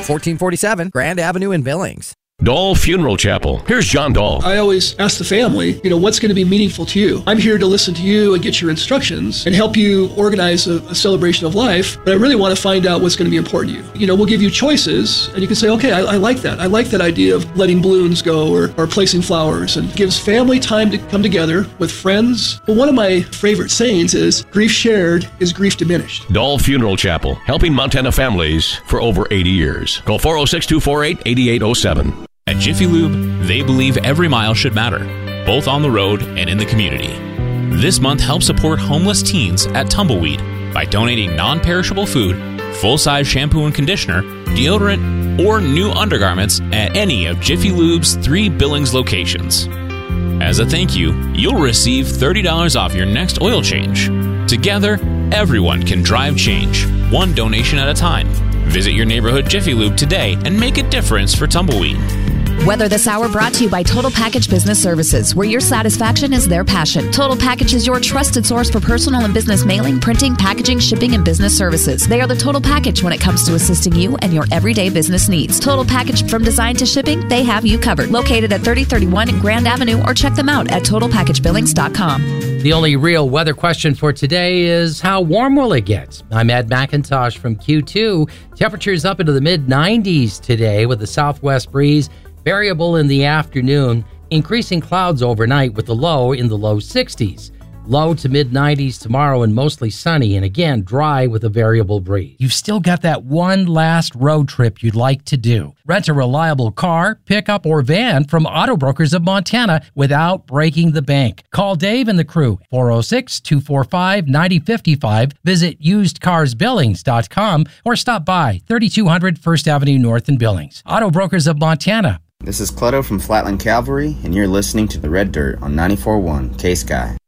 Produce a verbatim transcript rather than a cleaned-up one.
fourteen forty-seven Grand Avenue in Billings. Dahl Funeral Chapel. Here's John Dahl. I always ask the family, you know, what's going to be meaningful to you? I'm here to listen to you and get your instructions and help you organize a, a celebration of life, but I really want to find out what's going to be important to you. You know, we'll give you choices, and you can say, okay, I, I like that. I like that idea of letting balloons go or, or placing flowers, and gives family time to come together with friends. But one of my favorite sayings is, grief shared is grief diminished. Dahl Funeral Chapel, helping Montana families for over eighty years. Call four oh six, two four eight, eight eight oh seven. At Jiffy Lube, they believe every mile should matter, both on the road and in the community. This month, help support homeless teens at Tumbleweed by donating non-perishable food, full-size shampoo and conditioner, deodorant, or new undergarments at any of Jiffy Lube's three Billings locations. As a thank you, you'll receive thirty dollars off your next oil change. Together, everyone can drive change, one donation at a time. Visit your neighborhood Jiffy Lube today and make a difference for Tumbleweed. Weather This Hour brought to you by Total Package Business Services, where your satisfaction is their passion. Total Package is your trusted source for personal and business mailing, printing, packaging, shipping, and business services. They are the total package when it comes to assisting you and your everyday business needs. Total Package from design to shipping, they have you covered. Located at thirty thirty-one Grand Avenue, or check them out at total package billings dot com. The only real weather question for today is, how warm will it get? I'm Ed McIntosh from Q two. Temperatures up into the mid nineties today with a southwest breeze. Variable in the afternoon, increasing clouds overnight with the low in the low sixties. Low to mid nineties tomorrow and mostly sunny, and again dry with a variable breeze. You've still got that one last road trip you'd like to do. Rent a reliable car, pickup, or van from Auto Brokers of Montana without breaking the bank. Call Dave and the crew, four oh six, two four five, nine oh five five. Visit used cars billings dot com or stop by thirty-two hundred First Avenue North in Billings. Auto Brokers of Montana. This is Clutto from Flatland Cavalry, and you're listening to The Red Dirt on ninety-four point one K-Sky.